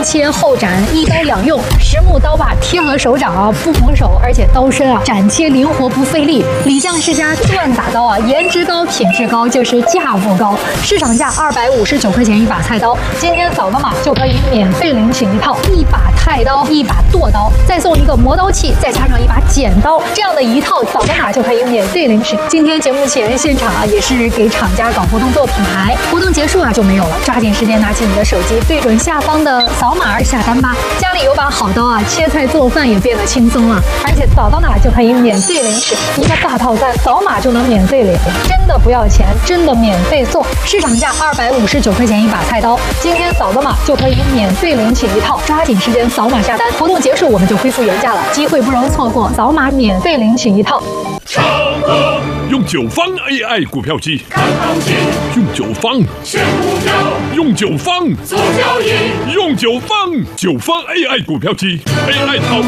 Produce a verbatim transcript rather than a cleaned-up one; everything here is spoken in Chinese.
切后斩，一刀两用。实木刀把贴合手掌啊，不蒙手，而且刀身啊斩切灵活不费力。李将世家钻打刀啊，颜值高，品质高，就是价不高。市场价二百五十九块钱一把菜刀，今天扫个码就可以免费领取一套，一把菜刀，一把剁刀，再送一个磨刀器，再加上一把剪刀，这样的一套扫个码就可以免费领取。今天节目前现场啊，也是给厂家搞活动做品牌，活动结束啊就没有了，抓紧时间拿起你的手机，对准下方的扫码下单吧。家里有把好刀啊，切菜做饭也变得轻松了，而且扫到哪就可以免费领取一个大套餐，扫码就能免费领，真的不要钱，真的免费送。市场价二百五十九块钱一把菜刀，今天扫个码就可以免费领取一套，抓紧时间扫码下单，活动结束我们就恢复原价了，机会不容错过，扫码免费领取一套。 用九方 A I 股票机看行情， 用九方选股票， 用九方做交易， 用九方九方 A I 股票机 A I 操